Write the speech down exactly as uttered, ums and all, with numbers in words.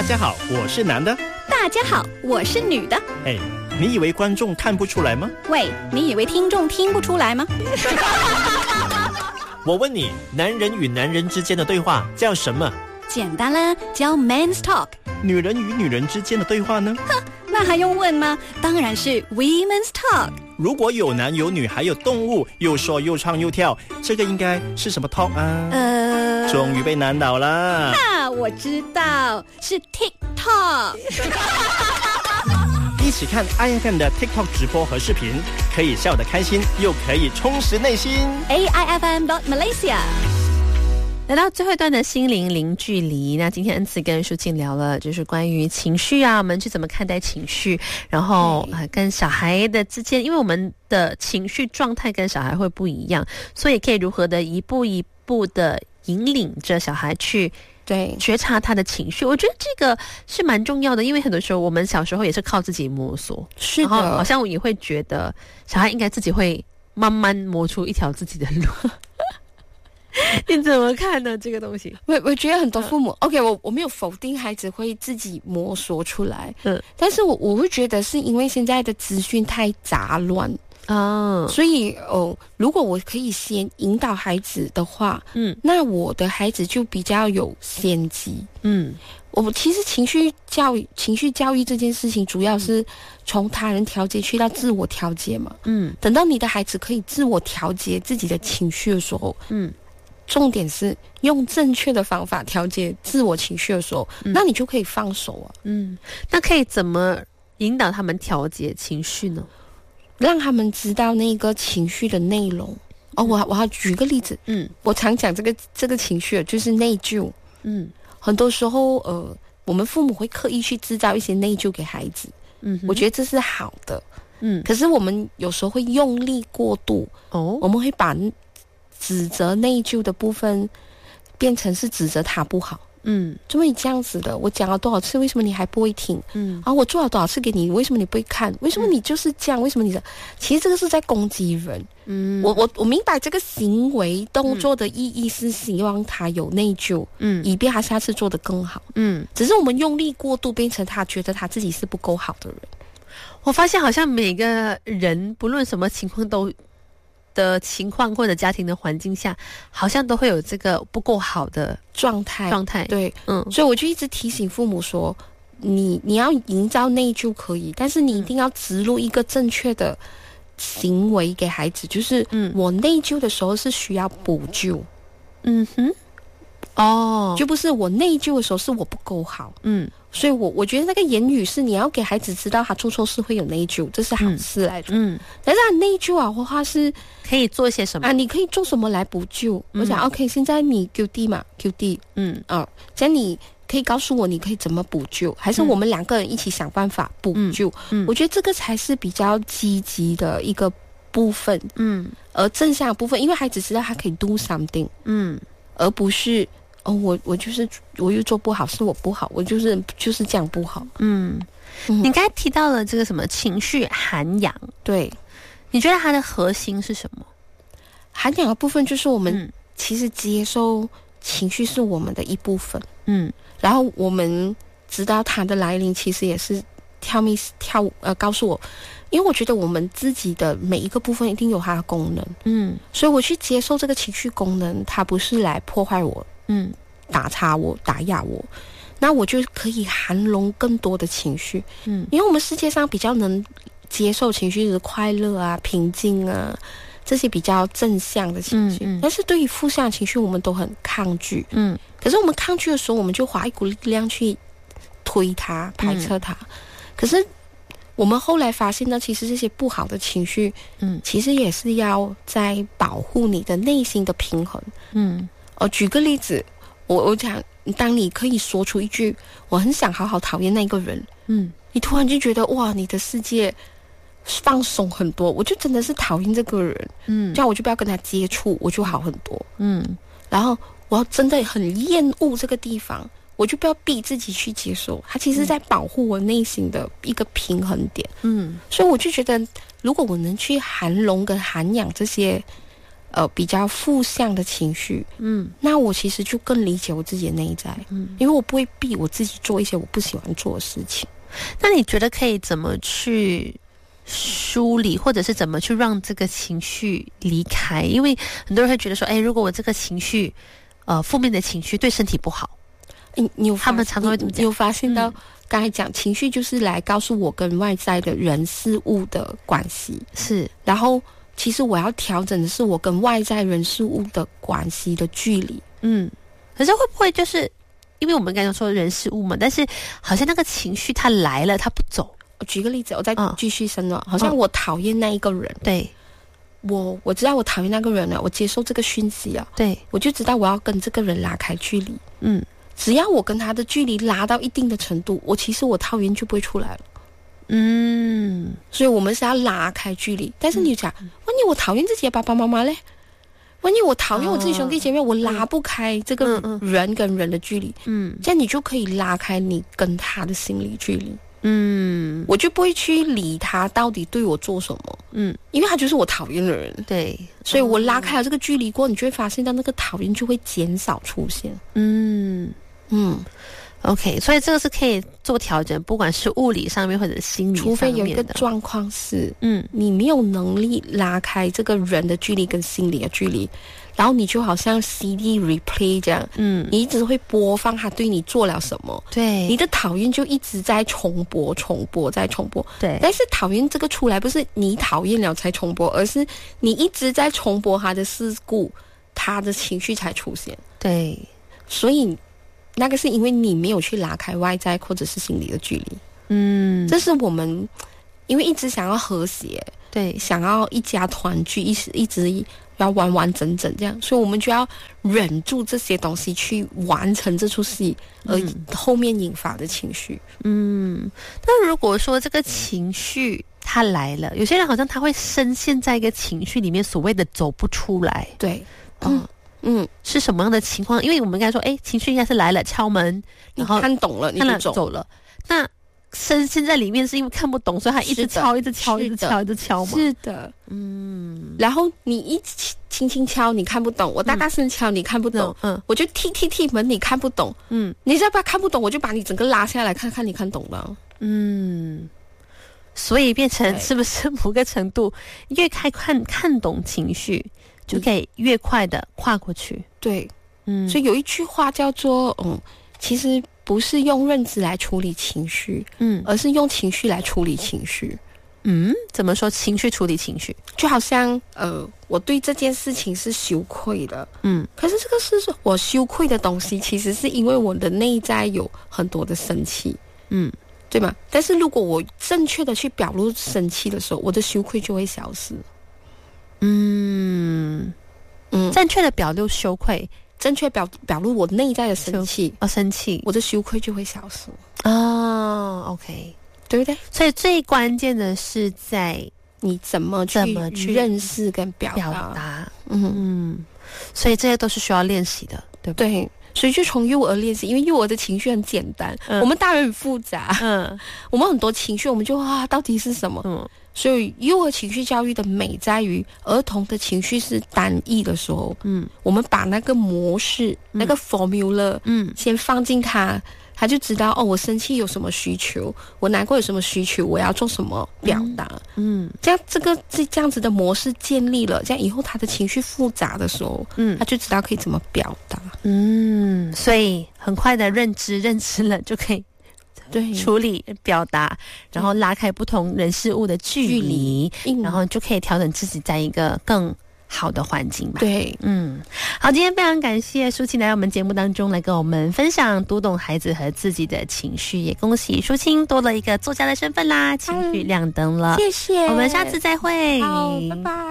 家好，我是男的。 大家好，我是女的。 哎，你以为观众看不出来吗？ 喂，你以为听众听不出来吗？ 我问你，男人与男人之间的对话叫什么？ 简单啦，叫 Men's Talk。 女人与女人之间的对话呢？ 哼，那还用问吗？当然是 Women's Talk。 如果有男有女还有动物，又说又唱又跳，这个应该是什么 talk 啊？ 呃， 终于被难倒了。 啊，我知道，是 TikTok。 一起看 I F M 的 TikTok 直播和视频，可以笑得开心，又可以充实内心。 A I F M dot Malaysia。 来到最后一段的心灵零距离，那今天恩慈跟淑静聊了就是关于情绪啊，我们去怎么看待情绪，然后、呃、跟小孩的之间，因为我们的情绪状态跟小孩会不一样，所以可以如何的一步一步的引领着小孩去对觉察他的情绪。我觉得这个是蛮重要的，因为很多时候我们小时候也是靠自己摸索， 是的， 然后好像我也会觉得小孩应该自己会慢慢磨出一条自己的路。你怎么看呢？这个东西， 我我觉得很多父母、嗯、，OK， 我我没有否定孩子会自己摸索出来， 嗯， 但是我我会觉得是因为现在的资讯太杂乱啊、哦， 所以哦，如果我可以先引导孩子的话， 嗯， 那我的孩子就比较有先机， 嗯。 我其实情绪教育、情绪教育这件事情，主要是从他人调节去到自我调节嘛， 嗯， 等到你的孩子可以自我调节自己的情绪的时候， 嗯。 重点是用正确的方法调节自我情绪的时候、嗯、那你就可以放手啊。 嗯，那可以怎么引导他们调节情绪呢？ 让他们知道那个情绪的内容。哦，我我要举个例子。嗯，我常讲这个这个情绪就是内疚。嗯，很多时候呃，我们父母会刻意去制造一些内疚给孩子。嗯，我觉得这是好的。嗯，可是我们有时候会用力过度。哦，我们会把指责内疚的部分变成是指责他不好，嗯，就会这样子的。我讲了多少次，为什么你还不会听？嗯，然后我做了多少次给你，为什么你不会看？为什么你就是这样？为什么你的？其实这个是在攻击人。嗯，我我我明白这个行为动作的意义是希望他有内疚，嗯，以便他下次做得更好。嗯，只是我们用力过度，变成他觉得他自己是不够好的人。 我发现好像每个人不论什么情况都。的情况或者家庭的环境下，好像都会有这个不够好的状态。 状态， 对，嗯，所以我就一直提醒父母说，你你要营造内疚可以，但是你一定要植入一个正确的行为给孩子，就是嗯，我内疚的时候是需要补救。嗯哼，哦，就不是我内疚的时候是我不够好。嗯。所以我我觉得那个言语是你要给孩子知道他做错事会有内疚，这是好事来的。嗯，但是他内疚啊的话是可以做些什么啊？ 你可以做什么来补救？嗯、我想 OK， 现在你 Q D 嘛 Q D， 嗯啊，这样你可以告诉我你可以怎么补救，还是我们两个人一起想办法补救？嗯，嗯我觉得这个才是比较积极的一个部分。嗯，而正向的部分，因为孩子知道他可以 do something， 嗯，而不是。哦，我我就是我又做不好，是我不好，我就是就是这样不好。嗯， 嗯你刚才提到了这个什么情绪涵养， 对， 你觉得它的核心是什么？ 涵养的部分就是我们其实接受情绪是我们的一部分，嗯，然后我们知道它的来临，其实也是跳密跳呃告诉我，因为我觉得我们自己的每一个部分一定有它的功能，嗯，所以我去接受这个情绪功能，它不是来破坏我。嗯，打岔我，打压我，那我就可以涵容更多的情绪。嗯，因为我们世界上比较能接受情绪是快乐啊、平静啊这些比较正向的情绪，嗯嗯、但是对于负向的情绪，我们都很抗拒。嗯，可是我们抗拒的时候，我们就花一股力量去推它、排斥它。嗯、可是我们后来发现呢，其实这些不好的情绪，嗯，其实也是要在保护你的内心的平衡。嗯。哦，举个例子，我我讲，当你可以说出一句“我很想好好讨厌那个人”，嗯，你突然就觉得哇，你的世界放松很多。我就真的是讨厌这个人，嗯，这样我就不要跟他接触，我就好很多，嗯。然后我要真的很厌恶这个地方，我就不要逼自己去接受。它其实在保护我内心的一个平衡点，嗯。所以我就觉得，如果我能去涵容跟涵养这些。 呃比较负向的情绪，嗯，那我其实就更理解我自己的内在，嗯，因为我不会逼我自己做一些我不喜欢做的事情。 那你觉得可以怎么去梳理，或者是怎么去让这个情绪离开？因为很多人会觉得说，哎，如果我这个情绪，呃，负面的情绪对身体不好， 你你有他们常常会怎么讲？ 你有发现到？嗯，刚才讲情绪就是来告诉我跟外在的人事物的关系，是，然后其实我要调整的是我跟外在人事物的关系的距离。嗯， 可是会不会就是因为我们刚才说人事物嘛，但是好像那个情绪它来了它不走。 我举个例子，我再继续深入，嗯，好像我讨厌那一个人， 对， 我我知道我讨厌那个人了，我接受这个讯息啊， 对， 我就知道我要跟这个人拉开距离。嗯，只要我跟他的距离拉到一定的程度，我其实我讨厌就不会出来了。嗯，所以我们是要拉开距离。但是你讲，嗯，万一我讨厌自己的爸爸妈妈嘞？万一我讨厌我自己兄弟姐妹，哦，我拉不开这个人跟人的距离，嗯，这样你就可以拉开你跟他的心理距离。嗯，我就不会去理他到底对我做什么，嗯，因为他就是我讨厌的人， 对， 所以我拉开了这个距离过后，你就会发现到那个讨厌就会减少出现。嗯嗯 ，OK， 所以这个是可以做调整，不管是物理上面或者心理上面的。 除非有一个状况是，嗯，你没有能力拉开这个人的距离跟心理的距离。然后你就好像 C D replay 这样，嗯，你一直会播放他对你做了什么， 对， 你的讨厌就一直在重播、重播、再重播， 对。 但是讨厌这个出来不是你讨厌了才重播，而是你一直在重播他的事故，他的情绪才出现， 对。 所以那个是因为你没有去拉开外在或者是心理的距离，嗯，这是我们因为一直想要和谐， 对， 想要一家团聚，一直一直。要完完整整这样，所以我们就要忍住这些东西去完成这出戏，而后面引发的情绪。嗯， 那如果说这个情绪它来了，有些人好像他会深陷在一个情绪里面，所谓的走不出来。 对， 嗯嗯，是什么样的情况？因为我们刚才说，哎，情绪应该是来了，敲门，然后你看懂了，你就走走了。那深陷在里面是因为看不懂，所以他一直敲，一直敲，一直敲，一直敲嘛。 是的，嗯。然后你一轻轻敲，你看不懂；我大大声敲，你看不懂。嗯，我就踢踢踢门，你看不懂。嗯，你要不要看不懂？我就把你整个拉下来，看看你看懂了。嗯， 所以变成是不是某个程度，越快看看懂情绪，就可以越快的跨过去。 对，嗯。所以有一句话叫做，嗯，其实。不是用认知来处理情绪，嗯，而是用情绪来处理情绪。 嗯，怎么说情绪处理情绪？ 就好像呃，我对这件事情是羞愧的，嗯，可是这个是我羞愧的东西，其实是因为我的内在有很多的生气，嗯，对吗？但是如果我正确的去表露生气的时候，我的羞愧就会消失。 嗯嗯，正确的表露羞愧。 正确表表露我内在的生气， 哦，生气， 我的羞愧就会消失。 哦 ，OK， 对不对？ 所以最关键的是在你怎么去怎么去认识跟表达。 表达嗯嗯，所以这些都是需要练习的，对不对？ 对，所以就从幼儿练习，因为幼儿的情绪很简单，嗯、我们大人很复杂。嗯，我们很多情绪，我们就啊，到底是什么？嗯。所以幼儿情绪教育的美在于，儿童的情绪是单一的时候，嗯，我们把那个模式、嗯、那个 formula， 嗯，先放进他，他就知道哦，我生气有什么需求，我难过有什么需求，我要做什么表达，嗯，这样这个这这样子的模式建立了，这样以后他的情绪复杂的时候，嗯，他就知道可以怎么表达， 嗯，所以很快的认知认知了就可以。对，处理表达，然后拉开不同人事物的距离，然后就可以调整自己在一个更好的环境吧。 对， 嗯，好，今天非常感谢舒清来到我们节目当中来跟我们分享读懂孩子和自己的情绪，也恭喜舒清多了一个作家的身份啦，情绪亮灯了， 谢谢， 我们下次再会， 好，拜拜。